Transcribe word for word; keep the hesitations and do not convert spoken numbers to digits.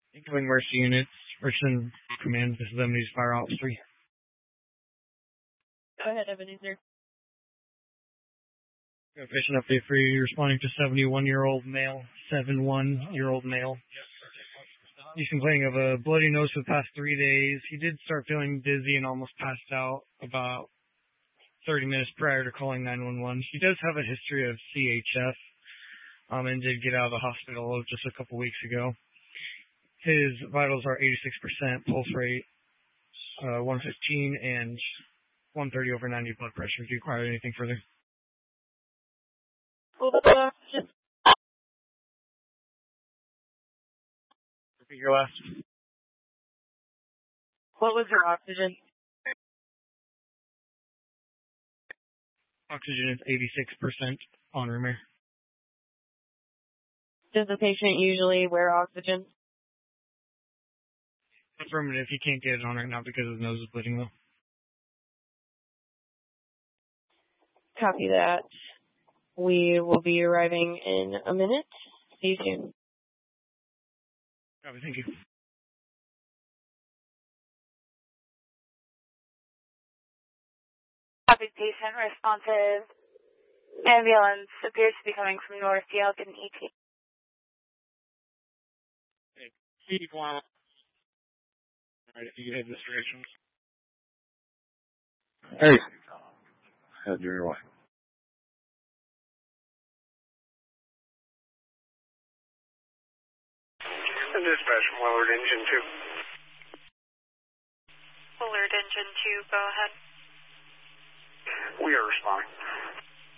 Incoming Mercy units. Richmond Command, this is Ebenezer Fire Ops three. Go ahead, Ebenezer. Patient update for you. Responding to seventy-one-year-old male, seventy-one-year-old male. He's complaining of a bloody nose for the past three days. He did start feeling dizzy and almost passed out about thirty minutes prior to calling nine one one. He does have a history of C H F um, and did get out of the hospital just a couple weeks ago. His vitals are eighty-six percent, pulse rate uh, one fifteen, and one thirty over ninety blood pressure. Do you require anything further? Well, uh, just Repeat your last. what was your oxygen? Oxygen is eighty-six percent on room air. Does the patient usually wear oxygen? Affirmative. He can't get it on right now because his nose is bleeding though. Copy that. We will be arriving in a minute. See you soon. Copy. Thank you. Copy, patient responsive. Ambulance appears to be coming from North Yale, get an E T. Keep one. Alright, if you have this direction. Hey. Head your way. Dispatch from Willard Engine two. Willard Engine two, go ahead. We are responding.